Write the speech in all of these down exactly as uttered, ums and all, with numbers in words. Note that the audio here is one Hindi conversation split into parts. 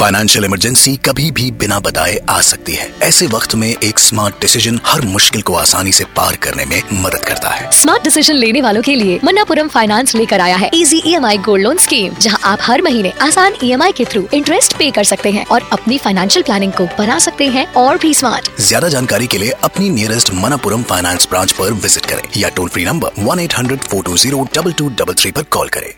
फाइनेंशियल इमरजेंसी कभी भी बिना बताए आ सकती है। ऐसे वक्त में एक स्मार्ट डिसीजन हर मुश्किल को आसानी से पार करने में मदद करता है। स्मार्ट डिसीजन लेने वालों के लिए मन्नापुरम फाइनेंस लेकर आया है इजी ई एम आई गोल्ड लोन स्कीम, जहां आप हर महीने आसान ई एम आई के थ्रू इंटरेस्ट पे कर सकते हैं और अपनी फाइनेंशियल प्लानिंग को बना सकते हैं और भी स्मार्ट। ज्यादा जानकारी के लिए अपनी नियरेस्ट मन्नापुरम फाइनेंस ब्रांच पर विजिट करें या toll free number one eight hundred four to zero double two double three पर कॉल करें।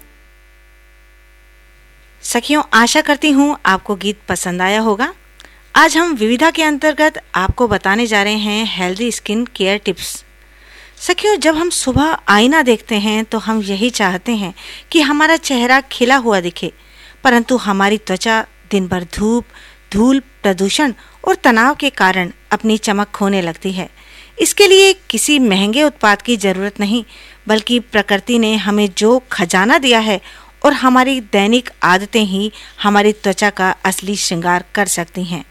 सखियों, आशा करती हूँ आपको गीत पसंद आया होगा। आज हम विविधा के अंतर्गत आपको बताने जा रहे हैं हेल्दी स्किन केयर टिप्स। सखियों, जब हम सुबह आईना देखते हैं तो हम यही चाहते हैं कि हमारा चेहरा खिला हुआ दिखे, परंतु हमारी त्वचा दिन भर धूप, धूल, प्रदूषण और तनाव के कारण अपनी चमक खोने लगती है। इसके लिए किसी महंगे उत्पाद की जरूरत नहीं, बल्कि प्रकृति ने हमें जो खजाना दिया है और हमारी दैनिक आदतें ही हमारी त्वचा का असली श्रृंगार कर सकती हैं।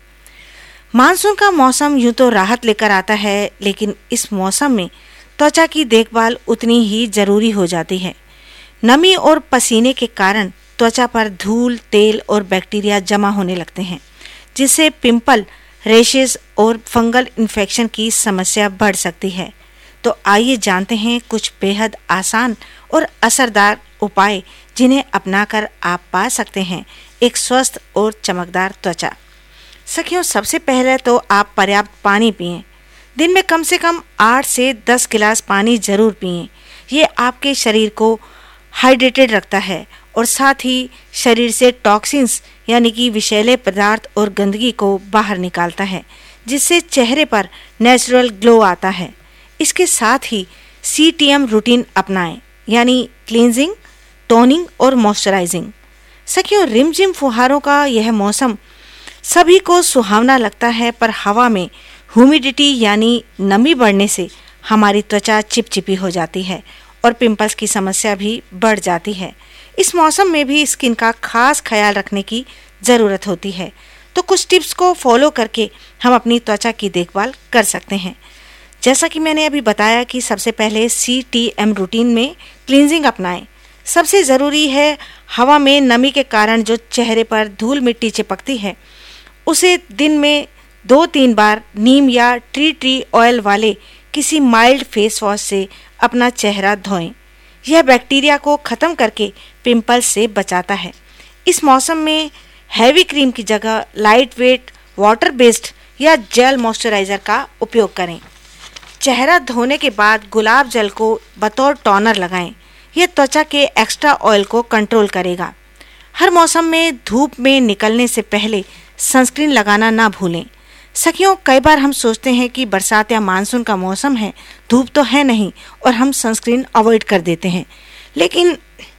मानसून का मौसम यूं तो राहत लेकर आता है, लेकिन इस मौसम में त्वचा की देखभाल उतनी ही जरूरी हो जाती है। नमी और पसीने के कारण त्वचा पर धूल, तेल और बैक्टीरिया जमा होने लगते हैं, जिससे पिंपल, रेशेस और फंगल इन्फेक्शन की समस्या बढ़ सकती है। तो आइए जानते हैं कुछ बेहद आसान और असरदार उपाय जिन्हें अपनाकर आप पा सकते हैं एक स्वस्थ और चमकदार त्वचा। सखियों, सबसे पहले तो आप पर्याप्त पानी पिएं। दिन में कम से कम आठ से दस गिलास पानी जरूर पिएं। ये आपके शरीर को हाइड्रेटेड रखता है और साथ ही शरीर से टॉक्सिन्स यानी कि विषैले पदार्थ और गंदगी को बाहर निकालता है, जिससे चेहरे पर नेचुरल ग्लो आता है। इसके साथ ही सी टी एम रूटीन अपनाएं, यानी क्लींजिंग, टोनिंग और मॉइस्चराइजिंग। सखियों, रिमझिम फुहारों का यह मौसम सभी को सुहावना लगता है, पर हवा में ह्यूमिडिटी यानी नमी बढ़ने से हमारी त्वचा चिपचिपी हो जाती है और पिंपल्स की समस्या भी बढ़ जाती है। इस मौसम में भी स्किन का खास ख्याल रखने की ज़रूरत होती है। तो कुछ टिप्स को फॉलो करके हम अपनी त्वचा की देखभाल कर सकते हैं। जैसा कि मैंने अभी बताया कि सबसे पहले सी टी एम रूटीन में क्लींजिंग अपनाएं। सबसे ज़रूरी है हवा में नमी के कारण जो चेहरे पर धूल मिट्टी चिपकती है, उसे दिन में दो तीन बार नीम या ट्री ट्री ऑयल वाले किसी माइल्ड फेस वॉश से अपना चेहरा धोएं। यह बैक्टीरिया को ख़त्म करके पिंपल्स से बचाता है। इस मौसम में हैवी क्रीम की जगह लाइट वेट वाटर बेस्ड या जेल मॉइस्चराइज़र का उपयोग करें। चेहरा धोने के बाद गुलाब जल को बतौर टोनर लगाएं। यह त्वचा के एक्स्ट्रा ऑयल को कंट्रोल करेगा। हर मौसम में धूप में निकलने से पहले सनस्क्रीन लगाना ना भूलें। सखियों, कई बार हम सोचते हैं कि बरसात या मानसून का मौसम है, धूप तो है नहीं, और हम सनस्क्रीन अवॉइड कर देते हैं। लेकिन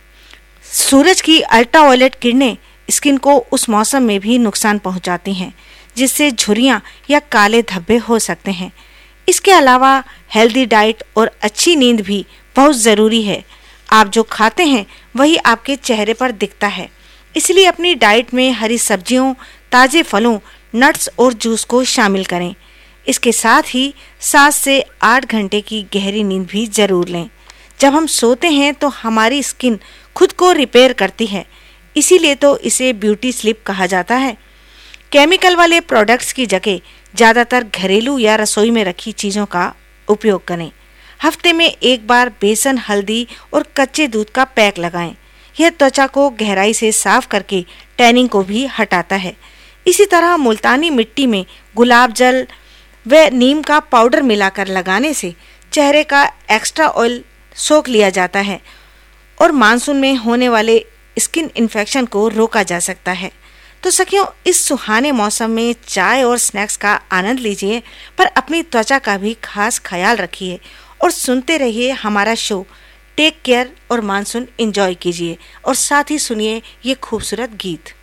सूरज की अल्ट्रावायलेट किरणें स्किन को उस मौसम में भी नुकसान पहुंचाती हैं, जिससे झुर्रियां या काले धब्बे हो सकते हैं। इसके अलावा हेल्दी डाइट और अच्छी नींद भी बहुत ज़रूरी है। आप जो खाते हैं वही आपके चेहरे पर दिखता है, इसलिए अपनी डाइट में हरी सब्जियों, ताज़े फलों, नट्स और जूस को शामिल करें। इसके साथ ही सात से आठ घंटे की गहरी नींद भी ज़रूर लें। जब हम सोते हैं तो हमारी स्किन खुद को रिपेयर करती है, इसीलिए तो इसे ब्यूटी स्लीप कहा जाता है। केमिकल वाले प्रोडक्ट्स की जगह ज़्यादातर घरेलू या रसोई में रखी चीज़ों का उपयोग करें। हफ्ते में एक बार बेसन, हल्दी और कच्चे दूध का पैक लगाएं। यह त्वचा को गहराई से साफ करके टैनिंग को भी हटाता है। इसी तरह मुल्तानी मिट्टी में गुलाब जल व नीम का पाउडर मिलाकर लगाने से चेहरे का एक्स्ट्रा ऑयल सोख लिया जाता है और मानसून में होने वाले स्किन इन्फेक्शन को रोका जा सकता है। तो सखियों, इस सुहाने मौसम में चाय और स्नैक्स का आनंद लीजिए, पर अपनी त्वचा का भी खास ख्याल रखिए और सुनते रहिए हमारा शो टेक केयर और मानसून एंजॉय कीजिए और साथ ही सुनिए ये खूबसूरत गीत।